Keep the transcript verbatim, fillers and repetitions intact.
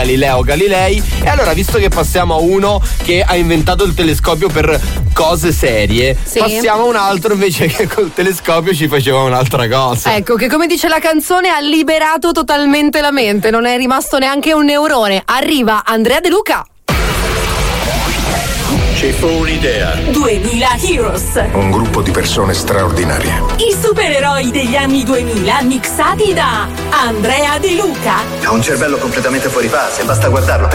Galileo Galilei. E allora, visto che passiamo a uno che ha inventato il telescopio per cose serie, sì, passiamo a un altro invece che col telescopio ci faceva un'altra cosa. Ecco, che come dice la canzone ha liberato totalmente la mente, non è rimasto neanche un neurone. Arriva Andrea De Luca. Ci fu un'idea. duemila Heroes. Un gruppo di persone straordinarie. I supereroi degli anni duemila mixati da Andrea De Luca. Ha un cervello completamente fuori fase, basta guardarlo.